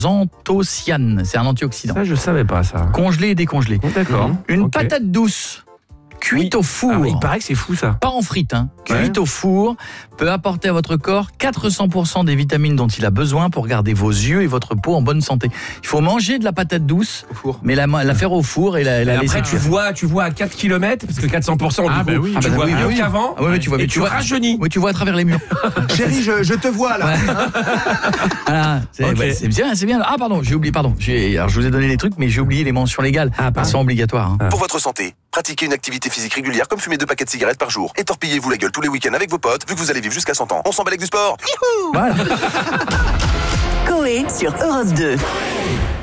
anthocyanes. C'est un antioxydant. Ça, je savais pas ça. Congelé et décongelé. D'accord. Une Ok. patate douce cuite au four. Ah, mais il paraît que c'est fou ça. Pas en frite, cuite au four, peut apporter à votre corps 400% des vitamines dont il a besoin pour garder vos yeux et votre peau en bonne santé. Il faut manger de la patate douce, Au four. mais la faire au four et la Et laisser après, tu vois à 4 km, parce que 400%, Ah, du bah coup, oui. tu vois oui, mieux oui. qu'avant, Ah, oui, tu vois, et mais tu tu vois- rajeunis. Oui, tu vois à travers les murs. Chérie, je te vois là. Ouais. Voilà, c'est Ok. c'est bien, c'est bien. Ah pardon, j'ai oublié, pardon. Alors je vous ai donné les trucs, mais j'ai oublié les mentions légales. Ah, pardon. Elles sont obligatoires. Pour votre santé, pratiquez une activité physique régulière comme fumer 2 paquets de cigarettes par jour. Et torpillez-vous la gueule tous les week-ends avec vos potes, vu que vous allez vivre jusqu'à 100 ans. On s'en bat avec du sport. Voilà. Coé sur Europe 2.